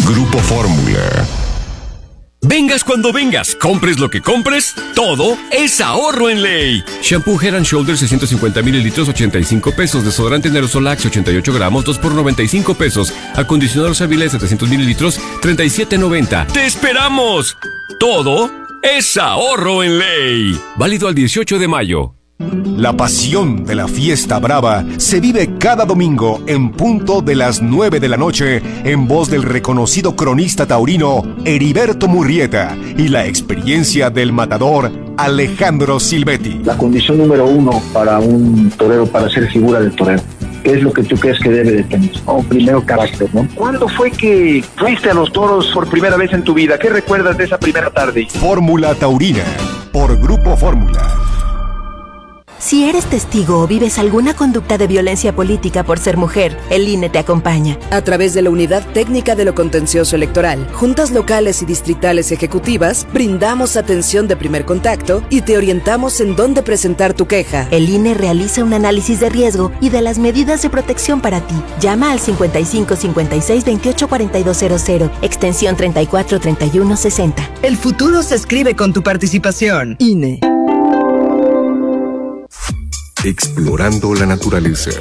Grupo Fórmula. Vengas cuando vengas, compres lo que compres, todo es ahorro en Ley. Shampoo Head and Shoulders 650 mililitros, 85 pesos. Desodorante en Aerosolax 88 gramos, 2 por 95 pesos. Acondicionador Savile 700 mililitros, 37.90. ¡Te esperamos! Todo es ahorro en Ley. Válido al 18 de mayo. La pasión de la fiesta brava se vive cada domingo en punto de las 9 de la noche en voz del reconocido cronista taurino Heriberto Murrieta y la experiencia del matador Alejandro Silvetti. La condición número uno para un torero, para ser figura del torero, ¿qué es lo que tú crees que debe de tener? Primero, carácter, ¿no? ¿Cuándo fue que fuiste a los toros por primera vez en tu vida? ¿Qué recuerdas de esa primera tarde? Fórmula Taurina, por Grupo Fórmula. Si eres testigo o vives alguna conducta de violencia política por ser mujer, el INE te acompaña. A través de la Unidad Técnica de lo Contencioso Electoral, juntas locales y distritales ejecutivas, brindamos atención de primer contacto y te orientamos en dónde presentar tu queja. El INE realiza un análisis de riesgo y de las medidas de protección para ti. Llama al 55 56 28 4200, extensión 34 31 60. El futuro se escribe con tu participación. INE. Explorando la naturaleza.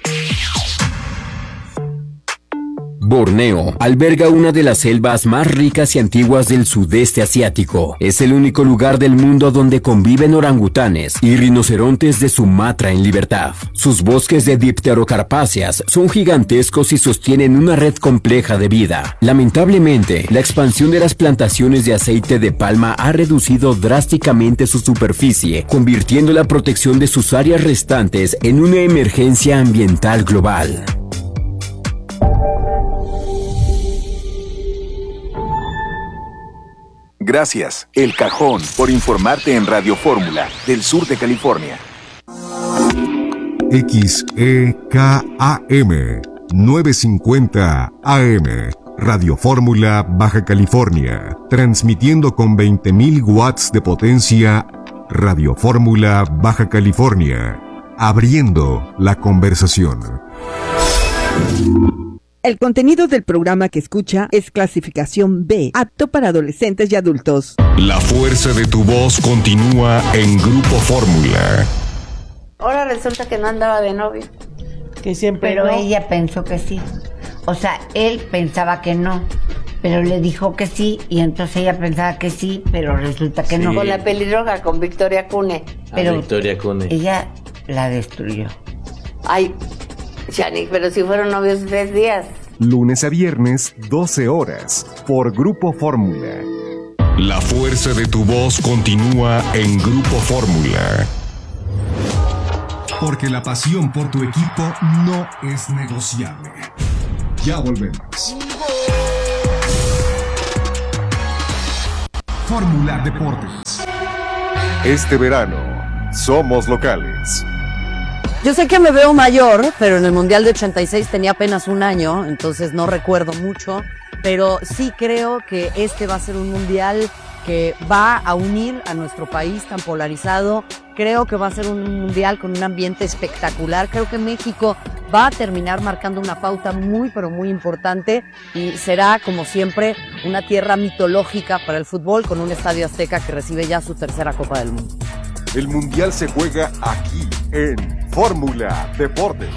Borneo alberga una de las selvas más ricas y antiguas del sudeste asiático. Es el único lugar del mundo donde conviven orangutanes y rinocerontes de Sumatra en libertad. Sus bosques de dipterocarpáceas son gigantescos y sostienen una red compleja de vida. Lamentablemente, la expansión de las plantaciones de aceite de palma ha reducido drásticamente su superficie, convirtiendo la protección de sus áreas restantes en una emergencia ambiental global. Gracias, El Cajón, por informarte en Radio Fórmula, del sur de California. XEKAM 950 AM, Radio Fórmula, Baja California, transmitiendo con 20.000 watts de potencia. Radio Fórmula, Baja California, abriendo la conversación. El contenido del programa que escucha es clasificación B, apto para adolescentes y adultos. La fuerza de tu voz continúa en Grupo Fórmula. Ahora resulta que no andaba de novio. Que siempre Pero no. ella pensó que sí. O sea, él pensaba que no, pero le dijo que sí, y entonces ella pensaba que sí, pero resulta que no. Con la pelirroja, con Victoria Cune. Pero Victoria Cune. Ella la destruyó. Ay, Chani, pero si fueron novios 3 días. Lunes a viernes, 12 horas, por Grupo Fórmula. La fuerza de tu voz continúa en Grupo Fórmula. Porque la pasión por tu equipo no es negociable. Ya volvemos. Fórmula Deportes. Este verano, somos locales. Yo sé que me veo mayor, pero en el Mundial de 86 tenía apenas 1 año, entonces no recuerdo mucho, pero sí creo que este va a ser un Mundial que va a unir a nuestro país tan polarizado. Creo que va a ser un Mundial con un ambiente espectacular. Creo que México va a terminar marcando una pauta muy, pero muy importante y será, como siempre, una tierra mitológica para el fútbol con un Estadio Azteca que recibe ya su 3ª Copa del Mundo. El Mundial se juega aquí en Fórmula Deportes.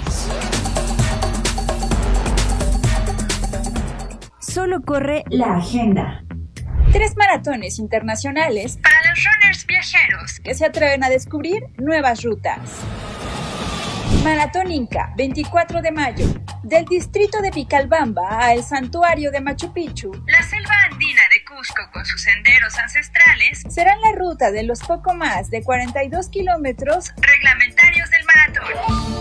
Solo corre la agenda. 3 maratones internacionales para los runners viajeros que se atreven a descubrir nuevas rutas. Maratón Inca, 24 de mayo. Del distrito de Vilcabamba a el santuario de Machu Picchu, la selva andina de Cusco con sus senderos ancestrales serán la ruta de los poco más de 42 kilómetros reglamentarios del maratón.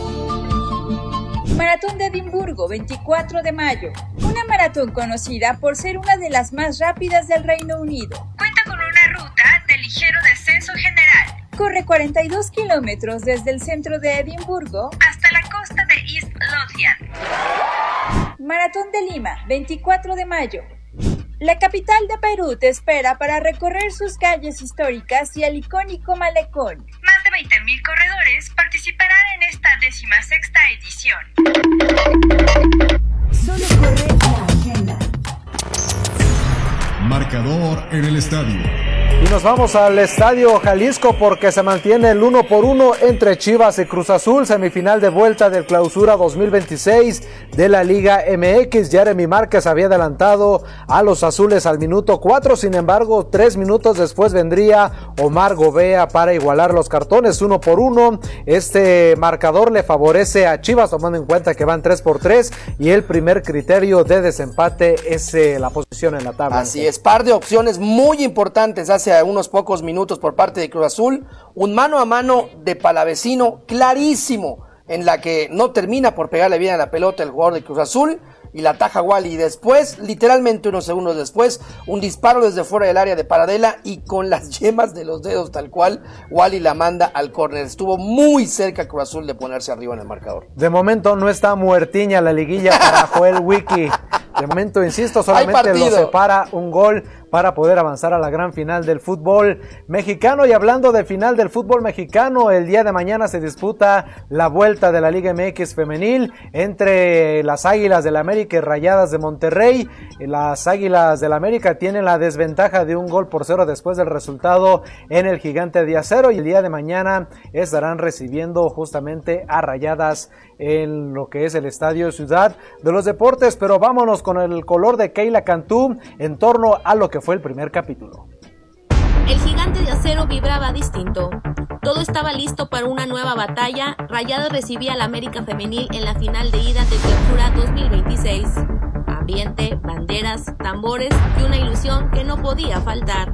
Maratón de Edimburgo, 24 de mayo. Una maratón conocida por ser una de las más rápidas del Reino Unido. Cuenta con una ruta de ligero descenso general. Corre 42 kilómetros desde el centro de Edimburgo hasta la costa de East Lothian. Maratón de Lima, 24 de mayo. La capital de Perú te espera para recorrer sus calles históricas y el icónico malecón. Más de 20,000 corredores participarán en esta 16ª edición. Solo corre la agenda. Marcador en el estadio. Y nos vamos al Estadio Jalisco porque se mantiene el 1-1 entre Chivas y Cruz Azul, semifinal de vuelta del Clausura 2026 de la Liga MX. Jeremy Márquez había adelantado a los azules al minuto 4, sin embargo 3 minutos después vendría Omar Gobea para igualar los cartones 1-1. Este marcador le favorece a Chivas, tomando en cuenta que van 3-3 y el primer criterio de desempate es la posición en la tabla. Así es, par de opciones muy importantes hace unos pocos minutos por parte de Cruz Azul, un mano a mano de Palavecino clarísimo, en la que no termina por pegarle bien a la pelota el jugador de Cruz Azul y la ataja Wally. Después, literalmente unos segundos después, un disparo desde fuera del área de Paradela y con las yemas de los dedos tal cual, Wally la manda al córner. Estuvo muy cerca Cruz Azul de ponerse arriba en el marcador. De momento no está muertiña la liguilla para Joel Wiki. De momento, insisto, solamente lo separa un gol para poder avanzar a la gran final del fútbol mexicano. Y hablando de final del fútbol mexicano, el día de mañana se disputa la vuelta de la Liga MX femenil entre las Águilas del América y Rayadas de Monterrey. Las Águilas del América tienen la desventaja de 1-0 después del resultado en el Gigante de Acero, y el día de mañana estarán recibiendo justamente a Rayadas en lo que es el Estadio Ciudad de los Deportes. Pero vámonos con el color de Keila Cantú en torno a lo que fue el primer capítulo. El Gigante de Acero vibraba distinto. Todo estaba listo para una nueva batalla. Rayadas recibía al América Femenil en la final de ida de Clausura 2026. Ambiente, banderas, tambores y una ilusión que no podía faltar.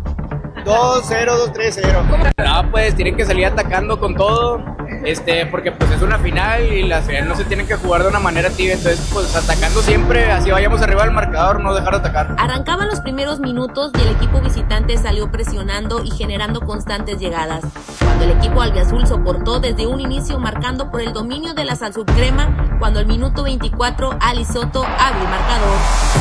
2-0, 2-3-0. No, pues tienen que salir atacando con todo, porque pues es una final y las finales no se tienen que jugar de una manera tibia, entonces pues atacando siempre, así vayamos arriba del marcador, no dejar de atacar. Arrancaban los primeros minutos y el equipo visitante salió presionando y generando constantes llegadas. Cuando el equipo albiazul soportó desde un inicio marcando por el dominio de la azulcrema, cuando el minuto 24 Ali Soto abre el marcador.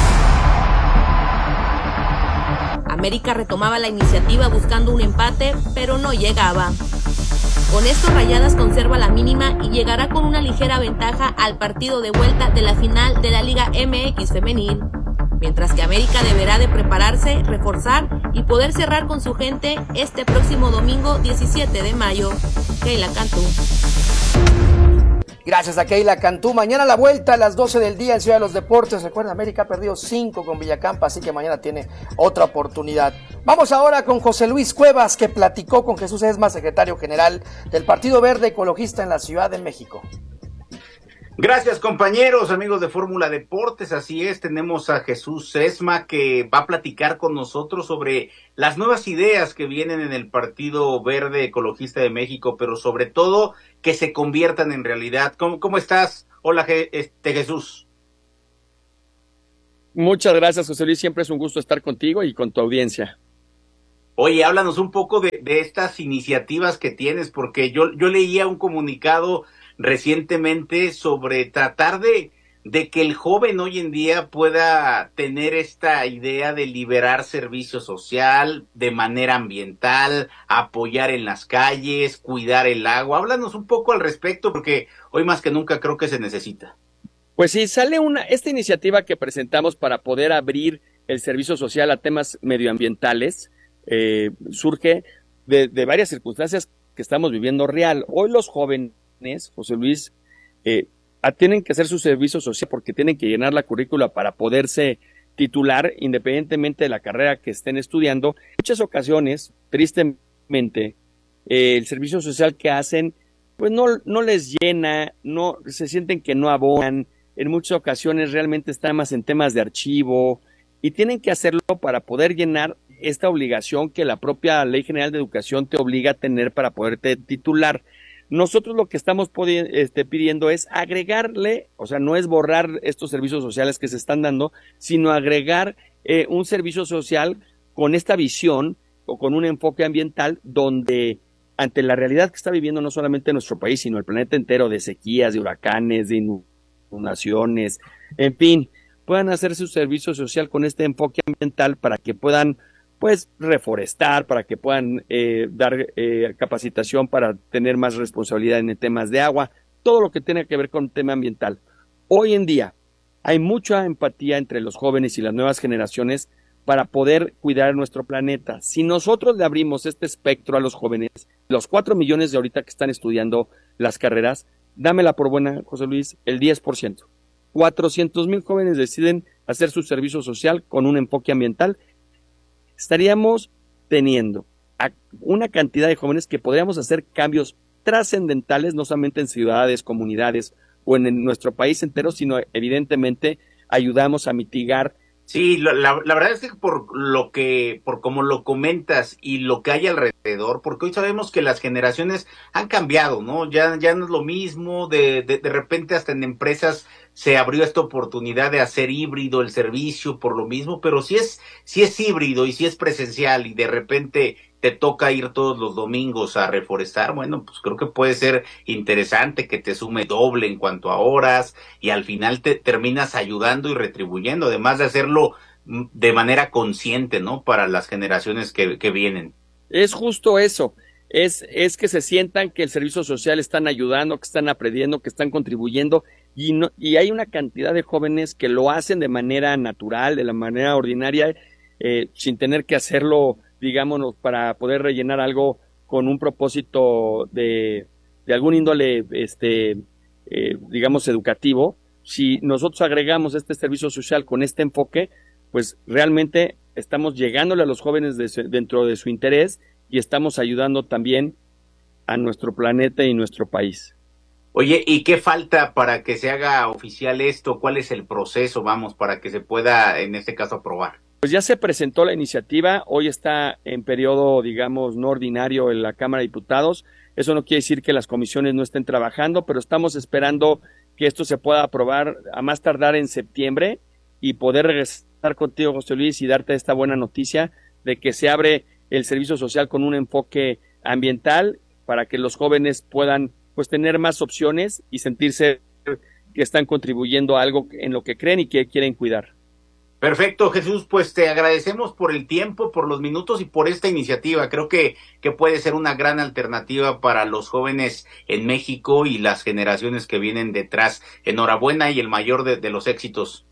América retomaba la iniciativa buscando un empate, pero no llegaba. Con esto Rayadas conserva la mínima y llegará con una ligera ventaja al partido de vuelta de la final de la Liga MX femenil, mientras que América deberá de prepararse, reforzar y poder cerrar con su gente este próximo domingo 17 de mayo. Keila Cantú. Gracias a Keila Cantú. Mañana la vuelta a las 12 del día en Ciudad de los Deportes. Recuerden, América ha perdido 5 con Villacampa, así que mañana tiene otra oportunidad. Vamos ahora con José Luis Cuevas, que platicó con Jesús Esma, secretario general del Partido Verde Ecologista en la Ciudad de México. Gracias, compañeros, amigos de Fórmula Deportes. Así es, tenemos a Jesús Esma que va a platicar con nosotros sobre las nuevas ideas que vienen en el Partido Verde Ecologista de México, pero sobre todo que se conviertan en realidad. ¿Cómo estás? Hola, Jesús. Muchas gracias, José Luis. Siempre es un gusto estar contigo y con tu audiencia. Oye, háblanos un poco de estas iniciativas que tienes, porque yo leía un comunicado recientemente sobre tratar de que el joven hoy en día pueda tener esta idea de liberar servicio social de manera ambiental, apoyar en las calles, cuidar el agua. Háblanos un poco al respecto, porque hoy más que nunca creo que se necesita. Pues sí, sale esta iniciativa que presentamos para poder abrir el servicio social a temas medioambientales, surge de varias circunstancias que estamos viviendo real. Hoy los jóvenes, José Luis, tienen que hacer su servicio social porque tienen que llenar la currícula para poderse titular independientemente de la carrera que estén estudiando. En muchas ocasiones, tristemente, el servicio social que hacen pues no les llena, no se sienten que no abonan. En muchas ocasiones realmente están más en temas de archivo y tienen que hacerlo para poder llenar esta obligación que la propia Ley General de Educación te obliga a tener para poderte titular. Nosotros lo que estamos pidiendo es agregarle, o sea, no es borrar estos servicios sociales que se están dando, sino agregar un servicio social con esta visión o con un enfoque ambiental donde ante la realidad que está viviendo no solamente nuestro país, sino el planeta entero, de sequías, de huracanes, de inundaciones, en fin, puedan hacer su servicio social con este enfoque ambiental para que puedan pues reforestar, para que puedan dar capacitación para tener más responsabilidad en temas de agua, todo lo que tenga que ver con tema ambiental. Hoy en día hay mucha empatía entre los jóvenes y las nuevas generaciones para poder cuidar nuestro planeta. Si nosotros le abrimos este espectro a los jóvenes, los 4 millones de ahorita que están estudiando las carreras, dámela por buena, José Luis, el 10%. 400,000 jóvenes deciden hacer su servicio social con un enfoque ambiental. Estaríamos teniendo una cantidad de jóvenes que podríamos hacer cambios trascendentales, no solamente en ciudades, comunidades o en nuestro país entero, sino evidentemente ayudamos a mitigar. Sí, la verdad es que por como lo comentas y lo que hay alrededor, porque hoy sabemos que las generaciones han cambiado, ¿no? Ya no es lo mismo, de repente hasta en empresas se abrió esta oportunidad de hacer híbrido el servicio por lo mismo, pero si es híbrido y si es presencial y de repente te toca ir todos los domingos a reforestar, bueno, pues creo que puede ser interesante que te sume doble en cuanto a horas y al final te terminas ayudando y retribuyendo, además de hacerlo de manera consciente, ¿no? Para las generaciones que vienen. Es justo eso, es que se sientan que el servicio social están ayudando, que están aprendiendo, que están contribuyendo y hay una cantidad de jóvenes que lo hacen de manera natural, de la manera ordinaria, sin tener que hacerlo, digámonos, para poder rellenar algo con un propósito de algún índole, digamos, educativo. Si nosotros agregamos este servicio social con este enfoque, pues realmente estamos llegándole a los jóvenes dentro de su interés y estamos ayudando también a nuestro planeta y nuestro país. Oye, ¿y qué falta para que se haga oficial esto? ¿Cuál es el proceso, para que se pueda, en este caso, aprobar? Pues ya se presentó la iniciativa, hoy está en periodo, digamos, no ordinario en la Cámara de Diputados. Eso no quiere decir que las comisiones no estén trabajando, pero estamos esperando que esto se pueda aprobar a más tardar en septiembre y poder regresar contigo, José Luis, y darte esta buena noticia de que se abre el servicio social con un enfoque ambiental para que los jóvenes puedan, pues, tener más opciones y sentirse que están contribuyendo a algo en lo que creen y que quieren cuidar. Perfecto, Jesús, pues te agradecemos por el tiempo, por los minutos y por esta iniciativa. Creo que puede ser una gran alternativa para los jóvenes en México y las generaciones que vienen detrás. Enhorabuena y el mayor de los éxitos.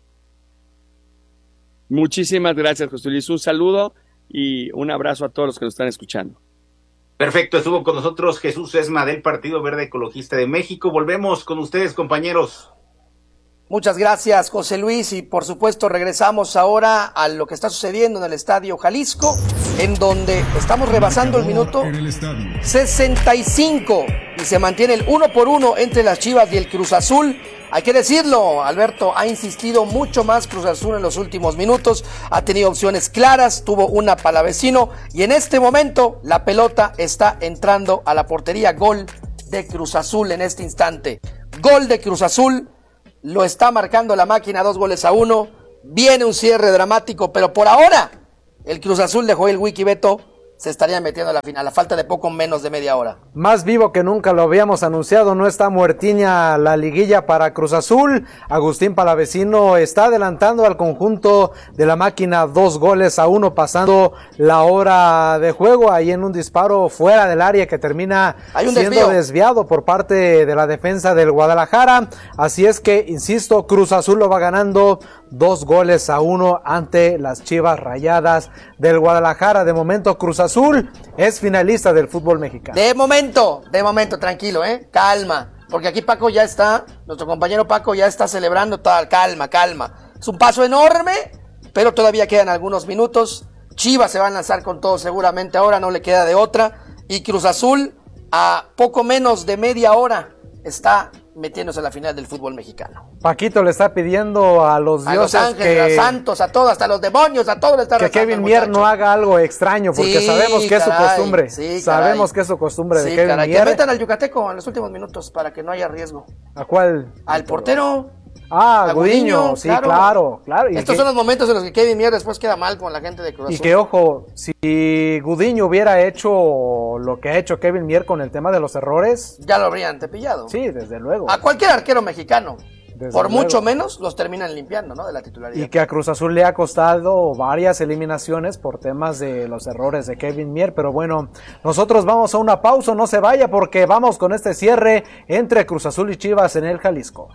Muchísimas gracias, José Luis. Un saludo y un abrazo a todos los que nos están escuchando. Perfecto, estuvo con nosotros Jesús Esma del Partido Verde Ecologista de México. Volvemos con ustedes, compañeros. Muchas gracias, José Luis, y por supuesto regresamos ahora a lo que está sucediendo en el Estadio Jalisco, en donde estamos rebasando el minuto 65 y se mantiene el 1-1 entre las Chivas y el Cruz Azul. Hay que decirlo, Alberto ha insistido mucho más Cruz Azul en los últimos minutos, ha tenido opciones claras, tuvo una Palavecino y en este momento la pelota está entrando a la portería. Gol de Cruz Azul en este instante, gol de Cruz Azul. Lo está marcando la máquina, 2-1. Viene un cierre dramático, pero por ahora el Cruz Azul de Joel Wiki Beto se estaría metiendo a la final, a falta de poco menos de media hora. Más vivo que nunca, lo habíamos anunciado, no está muertiña la liguilla para Cruz Azul. Agustín Palavecino está adelantando al conjunto de la máquina 2-1, pasando la hora de juego, ahí en un disparo fuera del área que termina siendo desviado por parte de la defensa del Guadalajara. Así es que, insisto, Cruz Azul lo va ganando 2-1 ante las Chivas Rayadas del Guadalajara. De momento Cruz Azul es finalista del fútbol mexicano. De momento, tranquilo, calma, porque aquí Paco ya está, nuestro compañero Paco ya está celebrando, calma. Es un paso enorme, pero todavía quedan algunos minutos. Chivas se va a lanzar con todo seguramente ahora, no le queda de otra, y Cruz Azul a poco menos de media hora está metiéndose a la final del fútbol mexicano. Paquito le está pidiendo a los dioses, a los ángeles, a los santos, a todos, hasta los demonios, a todos le está que Kevin Mier no haga algo extraño, porque sabemos que es su costumbre. Sabemos que es su costumbre de Kevin Mier. Que metan al yucateco en los últimos minutos para que no haya riesgo. ¿A cuál? Al portero. Ah, Gudiño, sí, claro. Estos son los momentos en los que Kevin Mier después queda mal con la gente de Cruz Azul. Y que, ojo, si Gudiño hubiera hecho lo que ha hecho Kevin Mier con el tema de los errores, ya lo habrían tepillado. Sí, desde luego. A cualquier arquero mexicano, por mucho menos, los terminan limpiando, ¿no? De la titularidad. Y que a Cruz Azul le ha costado varias eliminaciones por temas de los errores de Kevin Mier. Pero bueno, nosotros vamos a una pausa, no se vaya, porque vamos con este cierre entre Cruz Azul y Chivas en el Jalisco.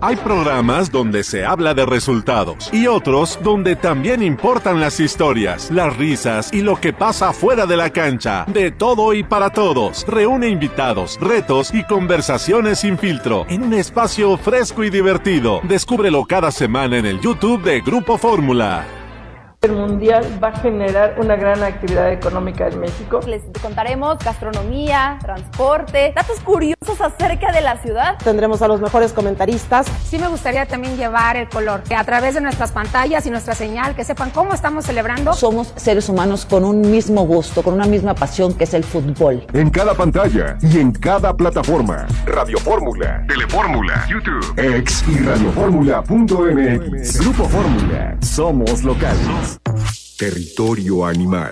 Hay programas donde se habla de resultados y otros donde también importan las historias, las risas y lo que pasa fuera de la cancha. De todo y para todos. Reúne invitados, retos y conversaciones sin filtro en un espacio fresco y divertido. Descúbrelo cada semana en el YouTube de Grupo Fórmula. El Mundial va a generar una gran actividad económica en México. Les contaremos gastronomía, transporte, datos curiosos acerca de la ciudad. Tendremos a los mejores comentaristas. Sí me gustaría también llevar el color, que a través de nuestras pantallas y nuestra señal, que sepan cómo estamos celebrando. Somos seres humanos con un mismo gusto, con una misma pasión, que es el fútbol. En cada pantalla y en cada plataforma. Radio Fórmula, Telefórmula, YouTube, X y radioformula.mx. Grupo Fórmula. Somos locales. Territorio animal.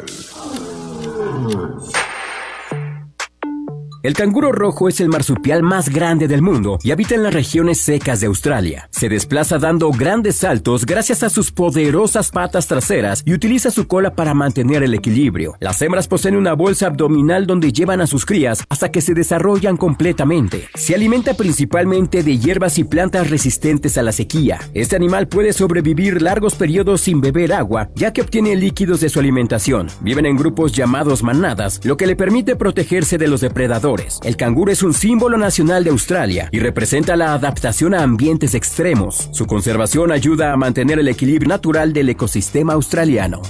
El canguro rojo es el marsupial más grande del mundo y habita en las regiones secas de Australia. Se desplaza dando grandes saltos gracias a sus poderosas patas traseras y utiliza su cola para mantener el equilibrio. Las hembras poseen una bolsa abdominal donde llevan a sus crías hasta que se desarrollan completamente. Se alimenta principalmente de hierbas y plantas resistentes a la sequía. Este animal puede sobrevivir largos periodos sin beber agua, ya que obtiene líquidos de su alimentación. Viven en grupos llamados manadas, lo que le permite protegerse de los depredadores. El canguro es un símbolo nacional de Australia y representa la adaptación a ambientes extremos. Su conservación ayuda a mantener el equilibrio natural del ecosistema australiano.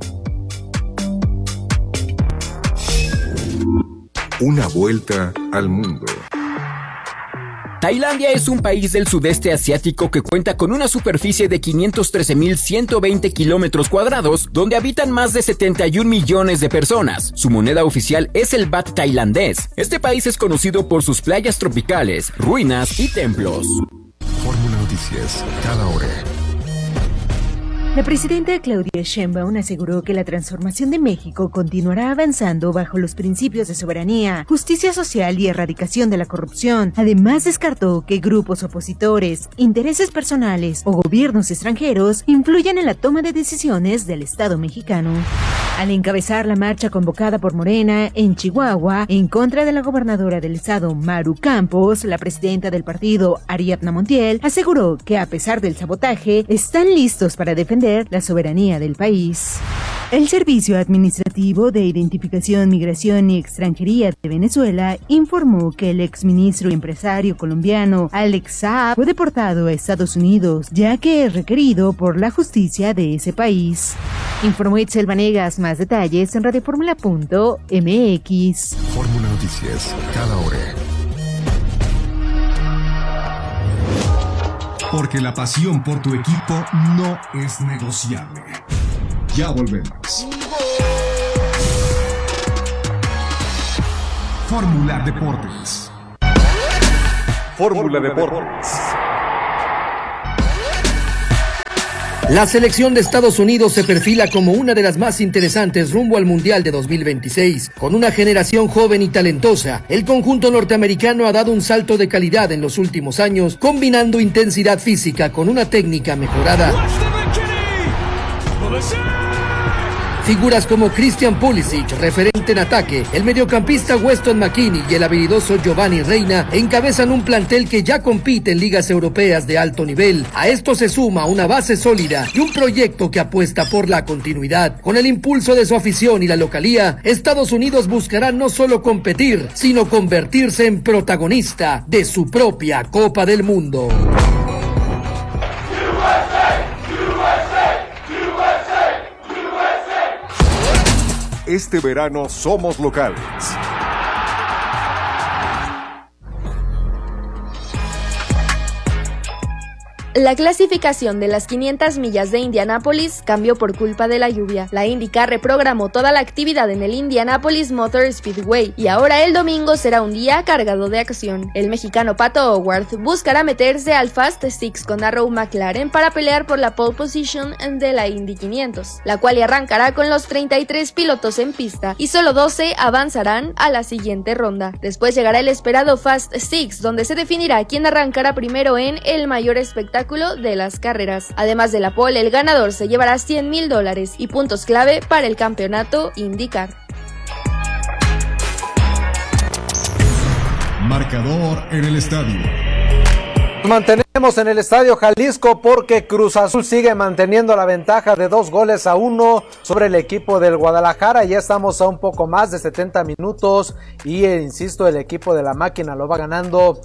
Una vuelta al mundo. Tailandia es un país del sudeste asiático que cuenta con una superficie de 513.120 kilómetros cuadrados, donde habitan más de 71 millones de personas. Su moneda oficial es el baht tailandés. Este país es conocido por sus playas tropicales, ruinas y templos. Fórmula Noticias, cada hora. La presidenta Claudia Sheinbaum aseguró que la transformación de México continuará avanzando bajo los principios de soberanía, justicia social y erradicación de la corrupción. Además, descartó que grupos opositores, intereses personales o gobiernos extranjeros influyan en la toma de decisiones del Estado mexicano. Al encabezar la marcha convocada por Morena en Chihuahua en contra de la gobernadora del estado, Maru Campos, la presidenta del partido, Ariadna Montiel, aseguró que a pesar del sabotaje, están listos para defender la soberanía del país. El Servicio Administrativo de Identificación, Migración y Extranjería de Venezuela informó que el exministro y empresario colombiano Alex Saab fue deportado a Estados Unidos, ya que es requerido por la justicia de ese país. Informó Itzel Vanegas. Más detalles en radioformula.mx. Fórmula Noticias, cada hora. Porque la pasión por tu equipo no es negociable. Ya volvemos. Fórmula Deportes. Fórmula Deportes. La selección de Estados Unidos se perfila como una de las más interesantes rumbo al Mundial de 2026. Con una generación joven y talentosa, el conjunto norteamericano ha dado un salto de calidad en los últimos años, combinando intensidad física con una técnica mejorada. Figuras como Christian Pulisic, referente en ataque, el mediocampista Weston McKennie y el habilidoso Giovanni Reina encabezan un plantel que ya compite en ligas europeas de alto nivel. A esto se suma una base sólida y un proyecto que apuesta por la continuidad. Con el impulso de su afición y la localía, Estados Unidos buscará no solo competir, sino convertirse en protagonista de su propia Copa del Mundo. Este verano somos locales. La clasificación de las 500 millas de Indianápolis cambió por culpa de la lluvia. La IndyCar reprogramó toda la actividad en el Indianapolis Motor Speedway y ahora el domingo será un día cargado de acción. El mexicano Pato O'Ward buscará meterse al Fast Six con Arrow McLaren para pelear por la pole position de la Indy 500, la cual arrancará con los 33 pilotos en pista y solo 12 avanzarán a la siguiente ronda. Después llegará el esperado Fast Six, donde se definirá quién arrancará primero en el mayor espectáculo de las carreras. Además de la pole, el ganador se llevará $100,000 y puntos clave para el campeonato IndyCar. Marcador en el estadio. Mantenemos Estamos en el Estadio Jalisco porque Cruz Azul sigue manteniendo la ventaja de 2-1 sobre el equipo del Guadalajara. Ya estamos a un poco más de 70 minutos y insisto, el equipo de la máquina lo va ganando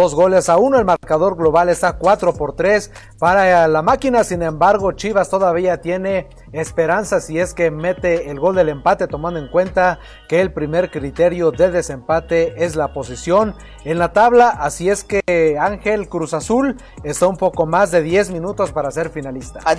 2-1. El marcador global está 4-3 para la máquina. Sin embargo, Chivas todavía tiene esperanza si es que mete el gol del empate, tomando en cuenta que el primer criterio de desempate es la posición en la tabla. Así es que Ángel, Cruz Azul está un poco más de 10 minutos para ser finalista. A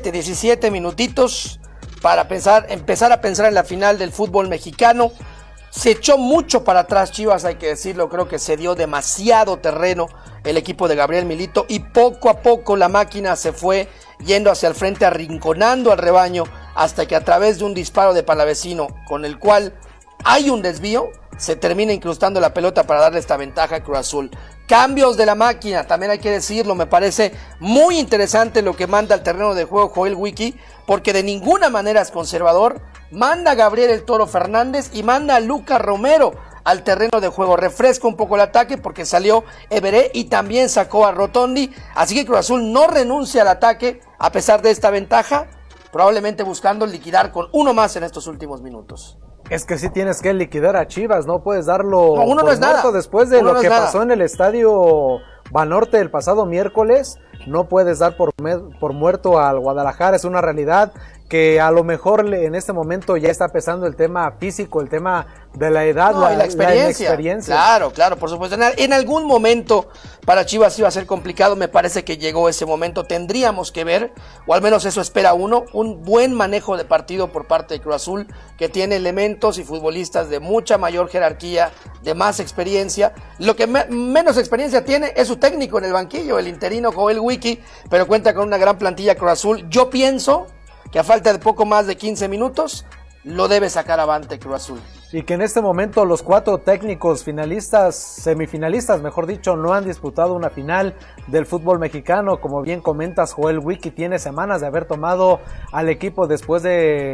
17 minutitos para empezar a pensar en la final del fútbol mexicano. Se echó mucho para atrás Chivas, hay que decirlo, creo que se dio demasiado terreno el equipo de Gabriel Milito y poco a poco la máquina se fue yendo hacia el frente, arrinconando al rebaño, hasta que a través de un disparo de Palavecino, con el cual hay un desvío, se termina incrustando la pelota para darle esta ventaja a Cruz Azul. Cambios de la máquina, también hay que decirlo, me parece muy interesante lo que manda al terreno de juego Joel Wiki, porque de ninguna manera es conservador. Manda a Gabriel el Toro Fernández y manda a Lucas Romero al terreno de juego. Refresca un poco el ataque porque salió Everé y también sacó a Rotondi. Así que Cruz Azul no renuncia al ataque a pesar de esta ventaja, probablemente buscando liquidar con uno más en estos últimos minutos. Es que sí tienes que liquidar a Chivas, no puedes darlo no, uno por no es muerto nada. Después de uno lo no que es pasó nada. en el estadio Banorte el pasado miércoles. No puedes dar por muerto al Guadalajara, es una realidad que a lo mejor en este momento ya está pesando el tema físico, el tema de la edad, la experiencia. Claro, por supuesto. En algún momento para Chivas iba a ser complicado, me parece que llegó ese momento. Tendríamos que ver, o al menos eso espera uno, un buen manejo de partido por parte de Cruz Azul, que tiene elementos y futbolistas de mucha mayor jerarquía, de más experiencia. Lo que menos experiencia tiene es su técnico en el banquillo, el interino Joel Wiki, pero cuenta con una gran plantilla Cruz Azul. Yo pienso que a falta de poco más de 15 minutos lo debe sacar avante Cruz Azul. Y que en este momento los 4 técnicos semifinalistas, mejor dicho, no han disputado una final del fútbol mexicano. Como bien comentas, Joel Wiki tiene semanas de haber tomado al equipo después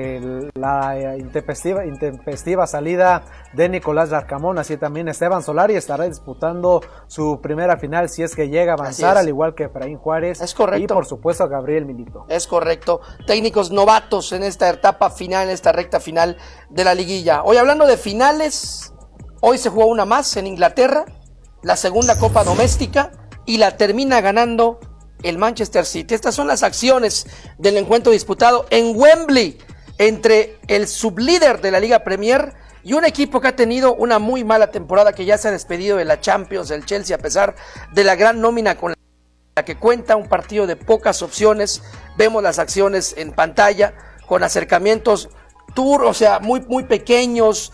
de la intempestiva salida de Nicolás Larcamón. Así también Esteban Solari estará disputando su primera final si es que llega a avanzar, al igual que Efraín Juárez. Es correcto. Y por supuesto a Gabriel Milito. Es correcto. Técnicos novatos en esta etapa final, en esta recta final de la liguilla. Hoy hablando de finales, hoy se jugó una más en Inglaterra, la segunda copa doméstica, y la termina ganando el Manchester City. Estas son las acciones del encuentro disputado en Wembley entre el sublíder de la Liga Premier y un equipo que ha tenido una muy mala temporada, que ya se ha despedido de la Champions, el Chelsea, a pesar de la gran nómina con la que cuenta, un partido de pocas opciones. Vemos las acciones en pantalla con acercamientos muy, muy pequeños,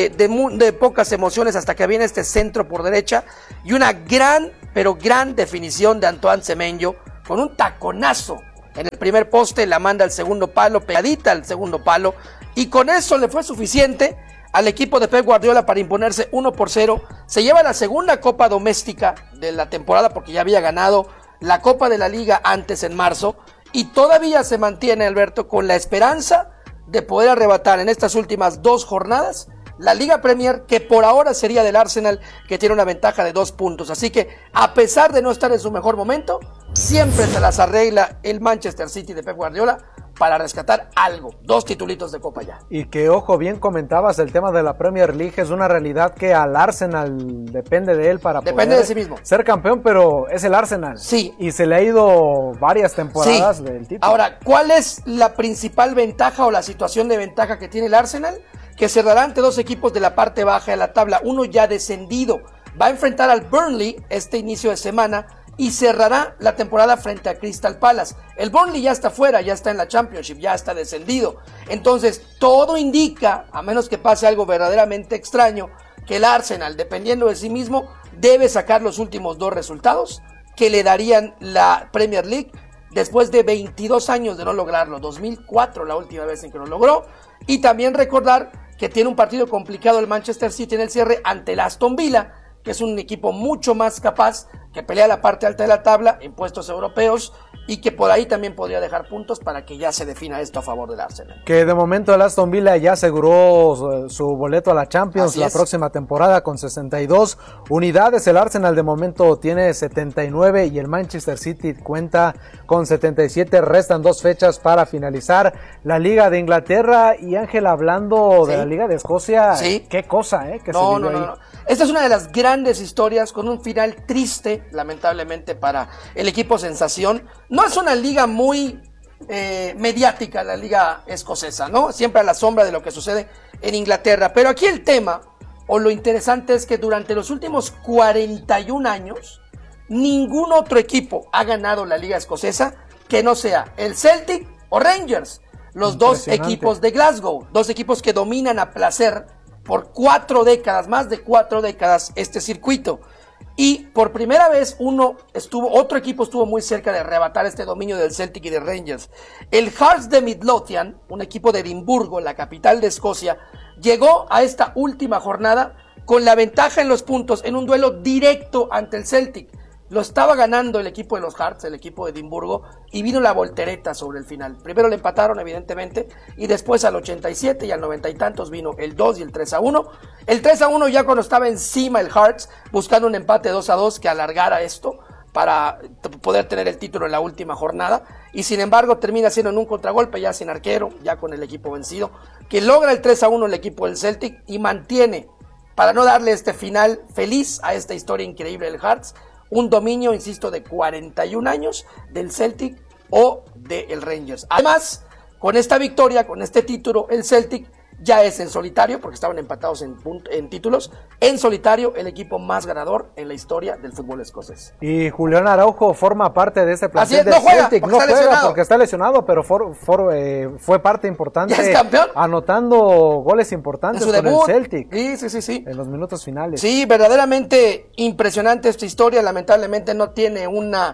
de pocas emociones, hasta que viene este centro por derecha y una gran definición de Antoine Semenyo con un taconazo en el primer poste, la manda al segundo palo, pegadita al segundo palo, y con eso le fue suficiente al equipo de Pep Guardiola para imponerse 1-0. Se lleva la segunda copa doméstica de la temporada, porque ya había ganado la Copa de la Liga antes en marzo, y todavía se mantiene, Alberto, con la esperanza de poder arrebatar en estas últimas 2 jornadas la Liga Premier, que por ahora sería del Arsenal, que tiene una ventaja de 2 puntos. Así que, a pesar de no estar en su mejor momento, siempre se las arregla el Manchester City de Pep Guardiola para rescatar algo, 2 titulitos de Copa ya. Y que, ojo, bien comentabas, el tema de la Premier League es una realidad que al Arsenal depende de él para depende poder de sí mismo ser campeón, pero es el Arsenal. Sí. Y se le ha ido varias temporadas del título. Ahora, ¿cuál es la principal ventaja o la situación de ventaja que tiene el Arsenal? Que cerrará ante 2 equipos de la parte baja de la tabla, uno ya descendido. Va a enfrentar al Burnley este inicio de semana y cerrará la temporada frente a Crystal Palace. El Burnley ya está fuera, ya está en la Championship, ya está descendido. Entonces, todo indica, a menos que pase algo verdaderamente extraño, que el Arsenal, dependiendo de sí mismo, debe sacar los últimos 2 resultados que le darían la Premier League después de 22 años de no lograrlo. 2004 la última vez en que lo logró. Y también recordar que tiene un partido complicado el Manchester City en el cierre ante el Aston Villa, que es un equipo mucho más capaz que pelea la parte alta de la tabla en puestos europeos y que por ahí también podría dejar puntos para que ya se defina esto a favor del Arsenal. Que de momento el Aston Villa ya aseguró su boleto a la Champions la próxima temporada con 62 unidades. El Arsenal de momento tiene 79 y el Manchester City cuenta con 77. Restan 2 fechas para finalizar la Liga de Inglaterra. Y Ángel, hablando de la Liga de Escocia, qué cosa, que se vivió ahí. No. Esta es una de las grandes historias con un final triste, lamentablemente, para el equipo sensación. No es una liga muy mediática, la liga escocesa, ¿no? Siempre a la sombra de lo que sucede en Inglaterra. Pero aquí el tema, o lo interesante, es que durante los últimos 41 años, ningún otro equipo ha ganado la liga escocesa que no sea el Celtic o Rangers. Los 2 equipos de Glasgow, 2 equipos que dominan a placer por 4 décadas, más de 4 décadas, este circuito. Y por primera vez otro equipo estuvo muy cerca de arrebatar este dominio del Celtic y de Rangers. El Hearts de Midlothian, un equipo de Edimburgo, la capital de Escocia, llegó a esta última jornada con la ventaja en los puntos en un duelo directo ante el Celtic. Lo estaba ganando el equipo de los Hearts, el equipo de Edimburgo, y vino la voltereta sobre el final. Primero le empataron, evidentemente, y después al 87 y al 90 y tantos vino el 2 y el 3-1. El 3-1 ya cuando estaba encima el Hearts, buscando un empate 2-2 que alargara esto para poder tener el título en la última jornada. Y sin embargo termina siendo en un contragolpe, ya sin arquero, ya con el equipo vencido, que logra el 3-1 el equipo del Celtic y mantiene, para no darle este final feliz a esta historia increíble del Hearts, un dominio, insisto, de 41 años del Celtic o del Rangers. Además, con esta victoria, con este título, el Celtic ya es en solitario, porque estaban empatados en títulos, en solitario el equipo más ganador en la historia del fútbol escocés. Y Julián Araujo forma parte de este plantel del Celtic. No juega porque está lesionado, pero fue parte importante. ¿Ya es campeón? Anotando goles importantes con el Celtic. Sí. En los minutos finales. Sí, verdaderamente impresionante esta historia. Lamentablemente no tiene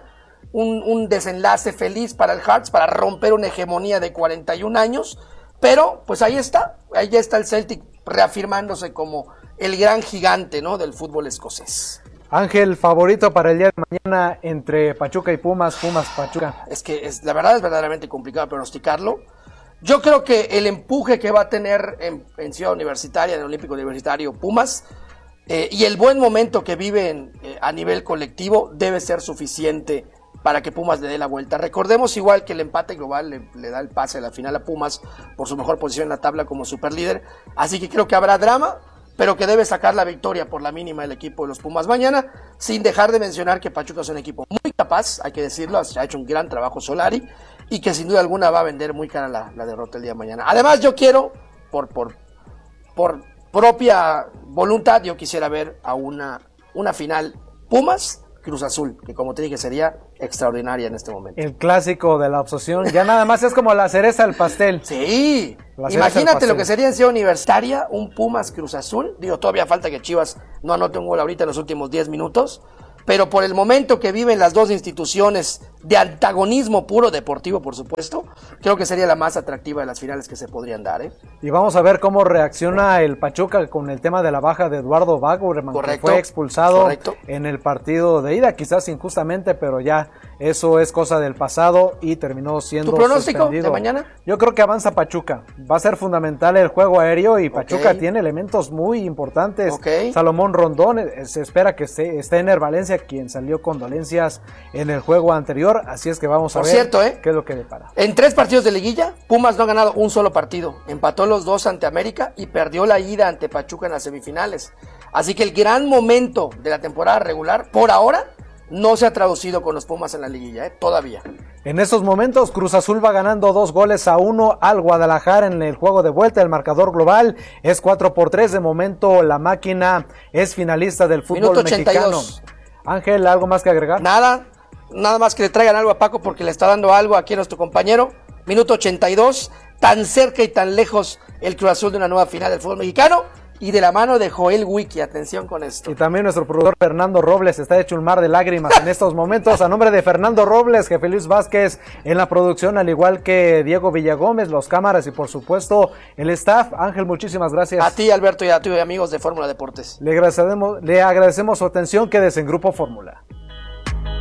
un desenlace feliz para el Hearts, para romper una hegemonía de 41 años. Pero, pues ahí está el Celtic reafirmándose como el gran gigante, ¿no?, del fútbol escocés. Ángel, favorito para el día de mañana entre Pachuca y Pumas, Pachuca. Es que la verdad es verdaderamente complicado pronosticarlo. Yo creo que el empuje que va a tener en Ciudad Universitaria, en el Olímpico Universitario Pumas, y el buen momento que viven a nivel colectivo debe ser suficiente para que Pumas le dé la vuelta. Recordemos igual que el empate global le da el pase a la final a Pumas por su mejor posición en la tabla como superlíder, así que creo que habrá drama, pero que debe sacar la victoria por la mínima el equipo de los Pumas mañana, sin dejar de mencionar que Pachuca es un equipo muy capaz, hay que decirlo, ha hecho un gran trabajo Solari, y que sin duda alguna va a vender muy cara la derrota el día de mañana. Además yo quiero, por propia voluntad, yo quisiera ver a una final Pumas Cruz Azul, que como te dije sería extraordinaria en este momento. El clásico de la obsesión, ya nada más es como la cereza del pastel. Sí, imagínate lo que sería en Ciudad Universitaria, un Pumas Cruz Azul. Digo, todavía falta que Chivas no anote un gol ahorita en los últimos 10 minutos, pero por el momento que viven las dos instituciones de antagonismo puro deportivo, por supuesto, creo que sería la más atractiva de las finales que se podrían dar, ¿eh? Y vamos a ver cómo reacciona el Pachuca con el tema de la baja de Eduardo Bauerman, que fue expulsado en el partido de ida, quizás injustamente, pero ya eso es cosa del pasado y terminó siendo suspendido. ¿Tu pronóstico suspendido. de mañana? Yo creo que avanza Pachuca. Va a ser fundamental el juego aéreo y Pachuca tiene elementos muy importantes. Salomón Rondón, se espera que esté en el Valencia, quien salió con dolencias en el juego anterior, así es que vamos a ver qué es lo que depara. En 3 partidos de liguilla, Pumas no ha ganado un solo partido, empató los 2 ante América y perdió la ida ante Pachuca en las semifinales, así que el gran momento de la temporada regular, por ahora, no se ha traducido con los Pumas en la liguilla, todavía. En estos momentos, Cruz Azul va ganando 2-1 al Guadalajara en el juego de vuelta. El marcador global es 4-3. De momento, la máquina es finalista del fútbol mexicano. Ángel, ¿algo más que agregar? Nada más que le traigan algo a Paco porque le está dando algo aquí a nuestro compañero. Minuto 82, tan cerca y tan lejos el Cruz Azul de una nueva final del fútbol mexicano. Y de la mano de Joel Wiki, atención con esto. Y también nuestro productor Fernando Robles está hecho un mar de lágrimas en estos momentos. A nombre de Fernando Robles, Jefe Luis Vázquez en la producción, al igual que Diego Villagómez, los cámaras y por supuesto el staff. Ángel, muchísimas gracias. A ti, Alberto, y a tus amigos de Fórmula Deportes. Le agradecemos su atención. Quédese en Grupo Fórmula.